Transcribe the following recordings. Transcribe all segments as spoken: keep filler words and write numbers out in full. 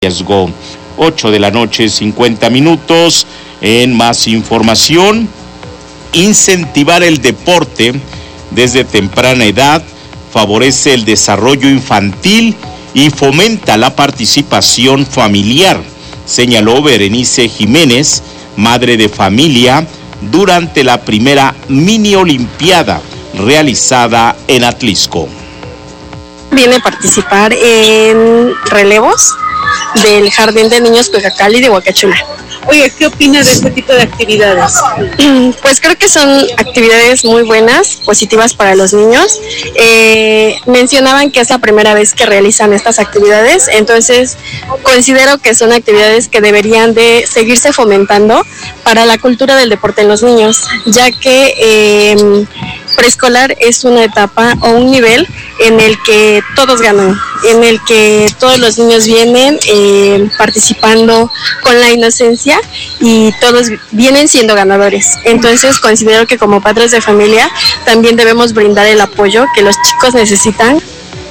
riesgo. ocho de la noche, cincuenta minutos. En más información, incentivar el deporte desde temprana edad favorece el desarrollo infantil y fomenta la participación familiar, señaló Berenice Jiménez, madre de familia, durante la primera mini olimpiada realizada en Atlisco. Viene a participar en relevos del Jardín de Niños Cuecacali de Huacachula. Oye, ¿qué opinas de este tipo de actividades? Pues creo que son actividades muy buenas, positivas para los niños. Eh, mencionaban que es la primera vez que realizan estas actividades, entonces considero que son actividades que deberían de seguirse fomentando para la cultura del deporte en los niños, ya que eh, preescolar es una etapa o un nivel en el que todos ganan, en el que todos los niños vienen eh, participando con la inocencia y todos vienen siendo ganadores. Entonces considero que como padres de familia también debemos brindar el apoyo que los chicos necesitan.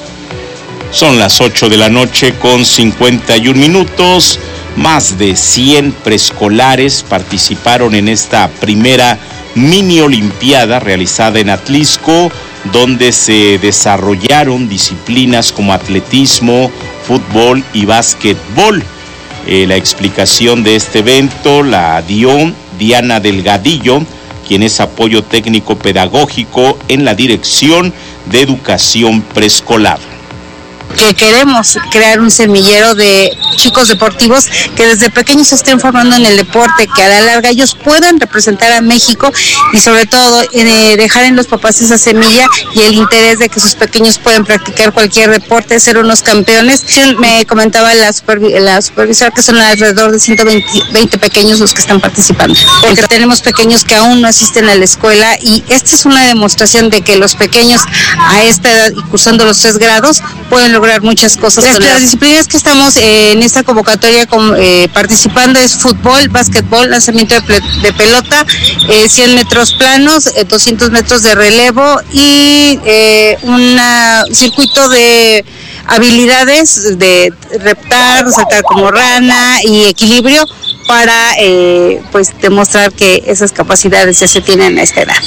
Son las ocho de la noche con cincuenta y un minutos. Más de cien preescolares participaron en esta primera mini olimpiada realizada en Atlisco, donde se desarrollaron disciplinas como atletismo, fútbol y básquetbol. Eh, la explicación de este evento la dio Diana Delgadillo, quien es apoyo técnico pedagógico en la Dirección de Educación Preescolar. Que queremos crear un semillero de chicos deportivos que desde pequeños se estén formando en el deporte, que a la larga ellos puedan representar a México y sobre todo eh, dejar en los papás esa semilla y el interés de que sus pequeños puedan practicar cualquier deporte, ser unos campeones. Me comentaba la, supervi- la supervisora que son alrededor de ciento veinte pequeños los que están participando, porque tenemos pequeños que aún no asisten a la escuela y esta es una demostración de que los pequeños a esta edad y cursando los tres grados pueden lograr muchas cosas. Las, las disciplinas que estamos eh, en esta convocatoria con, eh, participando es fútbol, básquetbol, lanzamiento de, ple- de pelota, eh, cien metros planos, eh, doscientos metros de relevo y eh, un circuito de habilidades de reptar, saltar como rana y equilibrio para eh, pues demostrar que esas capacidades ya se tienen a esta edad.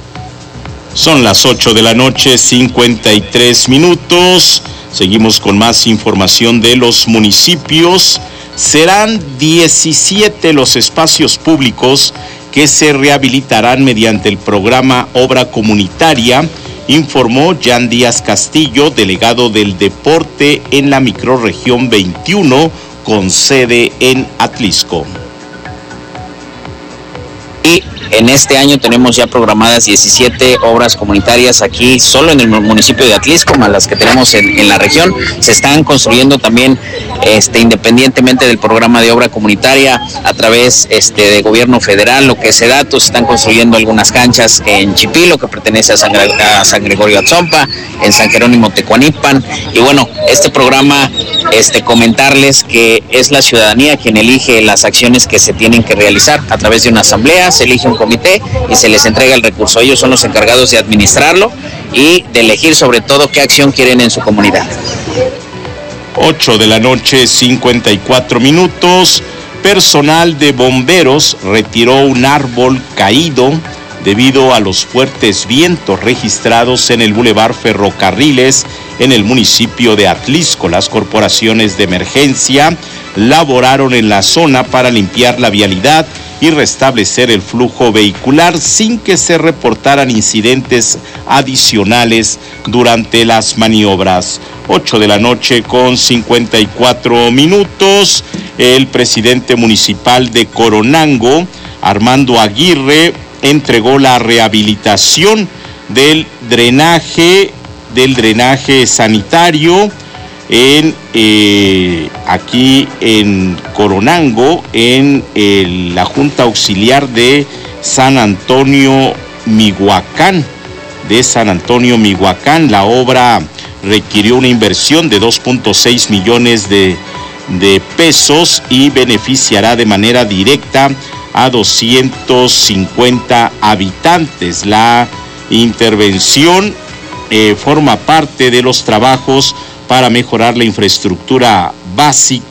Son las ocho de la noche, cincuenta y tres minutos. Seguimos con más información de los municipios. Serán diecisiete los espacios públicos que se rehabilitarán mediante el programa Obra Comunitaria, informó Jan Díaz Castillo, delegado del deporte en la microrregión veintiuno, con sede en Atlisco. Y en este año tenemos ya programadas diecisiete obras comunitarias aquí solo en el municipio de Atlisco, más las que tenemos en, en la región. Se están construyendo también este, independientemente del programa de obra comunitaria a través este, de gobierno federal, lo que es SEDATU. Se están construyendo algunas canchas en Chipilo, que pertenece a San, a San Gregorio Atzompa, en San Jerónimo Tecuanipan. Y bueno, este programa, este, comentarles que es la ciudadanía quien elige las acciones que se tienen que realizar a través de una asamblea. Se elige un comité y se les entrega el recurso. Ellos son los encargados de administrarlo y de elegir sobre todo qué acción quieren en su comunidad. ocho de la noche, cincuenta y cuatro minutos. Personal de bomberos retiró un árbol caído debido a los fuertes vientos registrados en el Boulevard Ferrocarriles en el municipio de Atlisco. Las corporaciones de emergencia laboraron en la zona para limpiar la vialidad y restablecer el flujo vehicular sin que se reportaran incidentes adicionales durante las maniobras. ocho de la noche con cincuenta y cuatro minutos. El presidente municipal de Coronango, Armando Aguirre, entregó la rehabilitación del drenaje, del drenaje sanitario en eh, aquí en Coronango, en el, la Junta Auxiliar de San Antonio Mihuacán, de San Antonio Mihuacán. La obra requirió una inversión de dos punto seis millones de, de pesos y beneficiará de manera directa a doscientos cincuenta habitantes. La intervención eh, forma parte de los trabajos para mejorar la infraestructura básica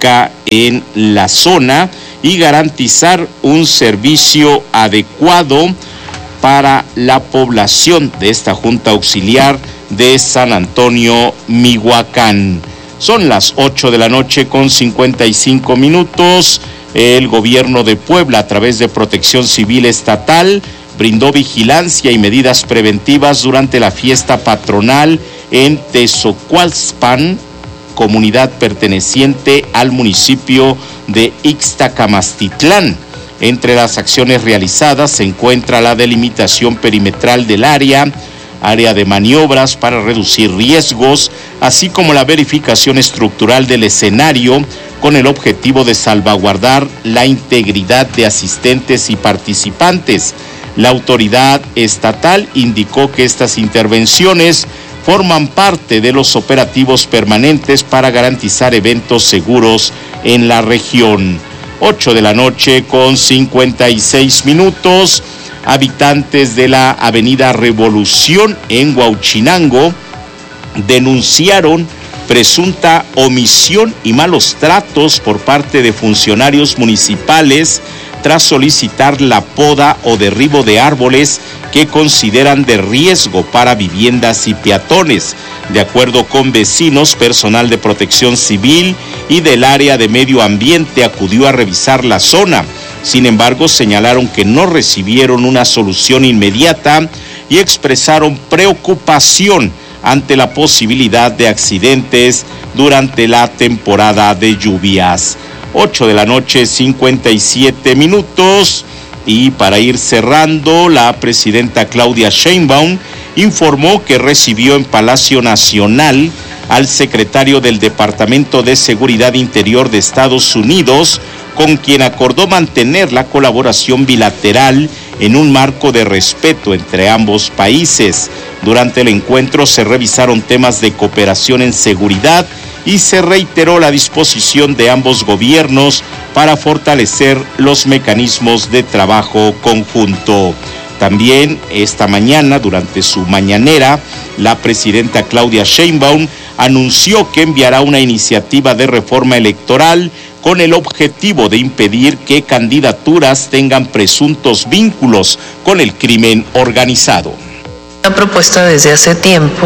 en la zona y garantizar un servicio adecuado para la población de esta Junta Auxiliar de San Antonio, Mihuacán. Son las ocho de la noche con cincuenta y cinco minutos. El gobierno de Puebla, a través de Protección Civil Estatal, brindó vigilancia y medidas preventivas durante la fiesta patronal en Tezocualpan, comunidad perteneciente al municipio de Ixtacamastitlán. Entre las acciones realizadas se encuentra la delimitación perimetral del área, área de maniobras para reducir riesgos, así como la verificación estructural del escenario con el objetivo de salvaguardar la integridad de asistentes y participantes. La autoridad estatal indicó que estas intervenciones forman parte de los operativos permanentes para garantizar eventos seguros en la región. ocho de la noche con cincuenta y seis minutos. Habitantes de la avenida Revolución en Huauchinango denunciaron presunta omisión y malos tratos por parte de funcionarios municipales tras solicitar la poda o derribo de árboles que consideran de riesgo para viviendas y peatones. De acuerdo con vecinos, personal de Protección Civil y del área de Medio Ambiente acudió a revisar la zona. Sin embargo, señalaron que no recibieron una solución inmediata y expresaron preocupación ante la posibilidad de accidentes durante la temporada de lluvias. ocho de la noche, cincuenta y siete minutos. Y para ir cerrando, la presidenta Claudia Sheinbaum informó que recibió en Palacio Nacional al secretario del Departamento de Seguridad Interior de Estados Unidos, con quien acordó mantener la colaboración bilateral en un marco de respeto entre ambos países. Durante el encuentro se revisaron temas de cooperación en seguridad y se reiteró la disposición de ambos gobiernos para fortalecer los mecanismos de trabajo conjunto. También esta mañana, durante su mañanera, la presidenta Claudia Sheinbaum anunció que enviará una iniciativa de reforma electoral con el objetivo de impedir que candidaturas tengan presuntos vínculos con el crimen organizado. Una propuesta desde hace tiempo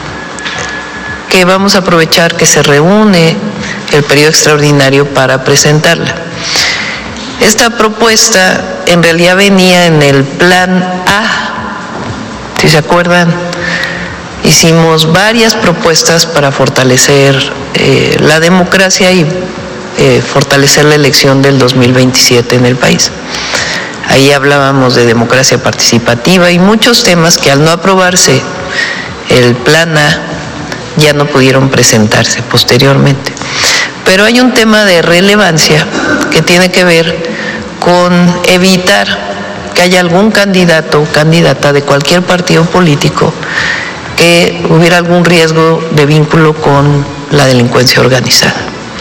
que vamos a aprovechar que se reúne el periodo extraordinario para presentarla. Esta propuesta en realidad venía en el plan A, si se acuerdan. Hicimos varias propuestas para fortalecer eh, la democracia y eh, fortalecer la elección del dos mil veintisiete en el país. Ahí hablábamos de democracia participativa y muchos temas que al no aprobarse el plan A ya no pudieron presentarse posteriormente. Pero hay un tema de relevancia que tiene que ver con evitar que haya algún candidato o candidata de cualquier partido político que hubiera algún riesgo de vínculo con la delincuencia organizada.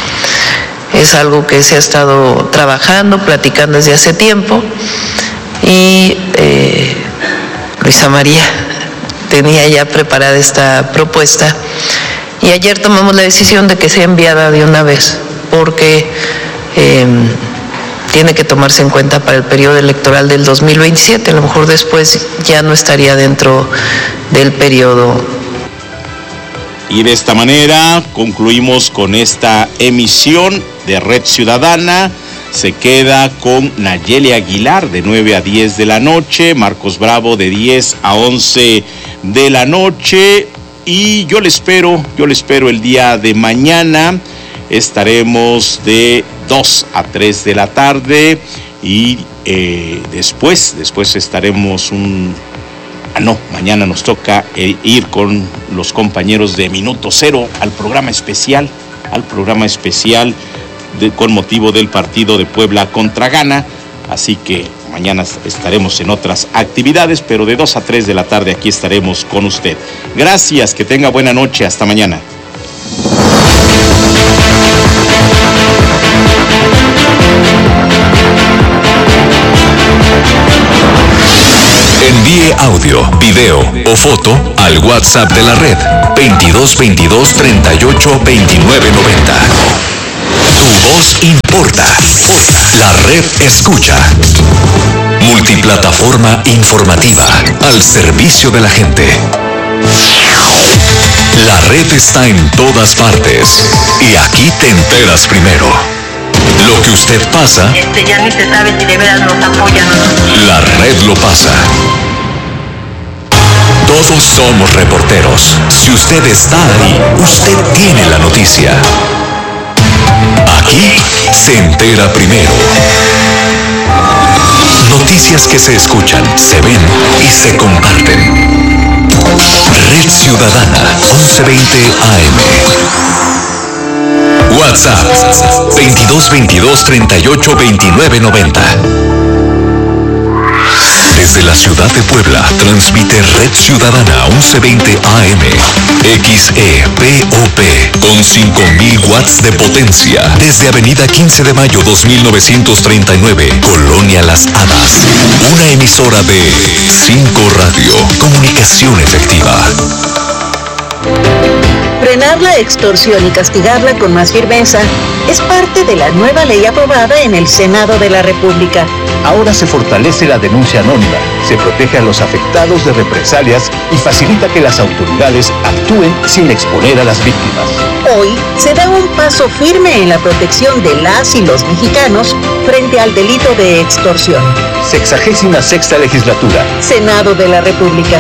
Es algo que se ha estado trabajando, platicando desde hace tiempo y eh, Luisa María tenía ya preparada esta propuesta y ayer tomamos la decisión de que sea enviada de una vez porque eh, tiene que tomarse en cuenta para el periodo electoral del dos mil veintisiete, a lo mejor después ya no estaría dentro del periodo. Y de esta manera concluimos con esta emisión de Red Ciudadana. Se queda con Nayeli Aguilar de nueve a diez de la noche, Marcos Bravo de diez a once de la noche y yo le espero, yo le espero el día de mañana. Estaremos de dos a tres de la tarde y eh, después, después estaremos un... Ah, no, mañana nos toca eh, ir con los compañeros de Minuto Cero al programa especial, al programa especial de, con motivo del partido de Puebla contra Ghana. Así que mañana estaremos en otras actividades, pero de dos a tres de la tarde aquí estaremos con usted. Gracias, que tenga buena noche, hasta mañana. Envíe audio, video o foto al WhatsApp de la red veintidós veintidós treinta y ocho veintinueve noventa. Tu voz importa. La red escucha. Multiplataforma informativa al servicio de la gente. La red está en todas partes y aquí te enteras primero. Lo que usted pasa, Este ya ni se sabe si de veras nos apoyan o no. la red lo pasa. Todos somos reporteros. Si usted está ahí, usted tiene la noticia. Aquí se entera primero. Noticias que se escuchan, se ven y se comparten. Red Ciudadana once veinte A M. WhatsApp veintidós veintidós treinta y ocho veintinueve noventa. Desde la ciudad de Puebla, transmite Red Ciudadana once veinte A M, X E P O P, con cinco mil watts de potencia, desde Avenida quince de mayo dos mil novecientos treinta y nueve, Colonia Las Hadas. Una emisora de cinco Radio, comunicación efectiva. Frenar la extorsión y castigarla con más firmeza es parte de la nueva ley aprobada en el Senado de la República. Ahora se fortalece la denuncia anónima, se protege a los afectados de represalias y facilita que las autoridades actúen sin exponer a las víctimas. Hoy se da un paso firme en la protección de las y los mexicanos frente al delito de extorsión. Sexagésima sexta legislatura. Senado de la República.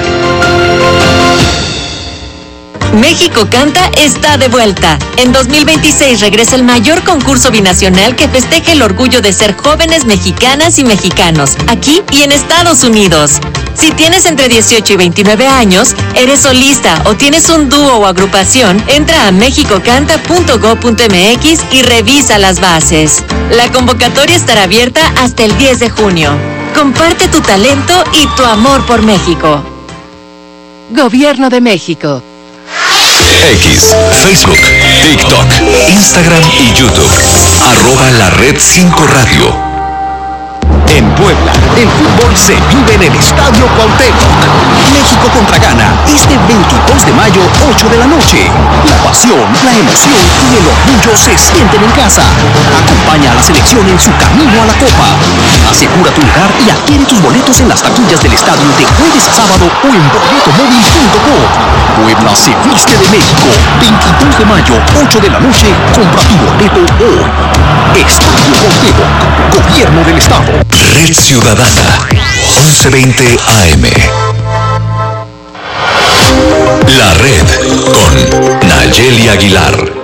México Canta está de vuelta. En dos mil veintiséis regresa el mayor concurso binacional que festeja el orgullo de ser jóvenes mexicanas y mexicanos, aquí y en Estados Unidos. Si tienes entre dieciocho y veintinueve años, eres solista o tienes un dúo o agrupación, entra a mexicocanta punto gob punto eme equis y revisa las bases. La convocatoria estará abierta hasta el diez de junio. Comparte tu talento y tu amor por México. Gobierno de México. X, Facebook, TikTok, Instagram y YouTube. Arroba la red cinco Radio. En Puebla, el fútbol se vive en el Estadio Cuauhtémoc. México contra Ghana, este veintidós de mayo, ocho de la noche. La pasión, la emoción y el orgullo se sienten en casa. Acompaña a la selección en su camino a la Copa. Asegura tu lugar y adquiere tus boletos en las taquillas del estadio de jueves a sábado o en boletomóvil punto com. Puebla se viste de México. veintidós de mayo, ocho de la noche. Compra tu boleto hoy. Estadio Cuauhtémoc, Gobierno del Estado. Red Ciudadana once veinte A M. La red con Nayeli Aguilar.